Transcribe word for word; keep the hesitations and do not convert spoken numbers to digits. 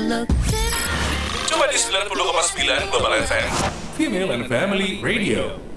Cuma di sembilan puluh koma sembilan Global F M, Female and Family Radio.